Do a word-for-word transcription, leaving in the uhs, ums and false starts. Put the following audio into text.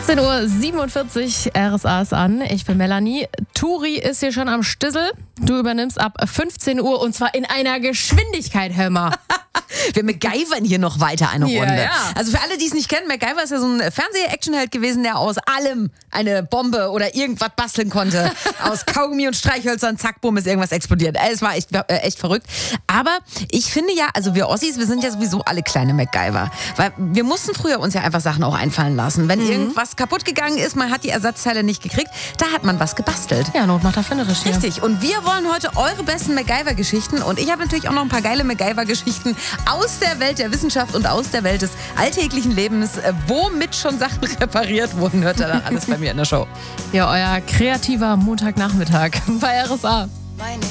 vierzehn Uhr siebenundvierzig, R S A ist an. Ich bin Melanie. Turi ist hier schon am Stissel. Du übernimmst ab fünfzehn Uhr und zwar in einer Geschwindigkeit, hör mal. Wir MacGyvern hier noch weiter eine Ja, Runde. ja. Also für alle, die es nicht kennen, MacGyver ist ja so ein Fernseh-Actionheld gewesen, der aus allem eine Bombe oder irgendwas basteln konnte. Aus Kaugummi und Streichhölzern, zack, bumm, ist irgendwas explodiert. Es war echt, äh, echt verrückt. Aber ich finde ja, also wir Ossis, wir sind ja sowieso alle kleine MacGyver. Weil wir mussten früher uns ja einfach Sachen auch einfallen lassen. Wenn mhm. irgendwas kaputt gegangen ist, man hat die Ersatzteile nicht gekriegt, da hat man was gebastelt. Ja, Not macht erfinderisch hier. Richtig. Und wir wollen heute eure besten MacGyver-Geschichten. Und ich habe natürlich auch noch ein paar geile MacGyver-Geschichten aus der Welt der Wissenschaft und aus der Welt des alltäglichen Lebens, womit schon Sachen repariert wurden, hört ihr dann alles bei mir in der Show. Ja, euer kreativer Montagnachmittag bei R S A. Meine